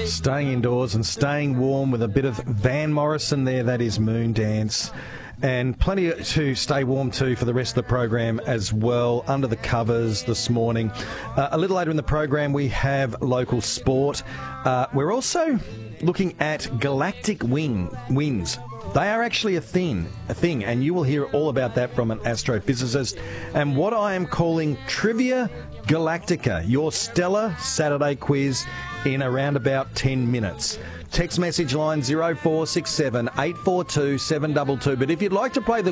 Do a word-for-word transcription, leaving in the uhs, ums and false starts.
Staying indoors and staying warm with a bit of Van Morrison there. That is Moondance. And plenty to stay warm to for the rest of the program as well. Under the covers this morning. Uh, a little later in the program, we have local sport. Uh, we're also looking at galactic wing winds. They are actually a thing, a thing, and you will hear all about that from an astrophysicist. And what I am calling Trivia Galactica, your stellar Saturday quiz in around about ten minutes. Text message line zero four six seven, eight four two, seven two two. But if you'd like to play the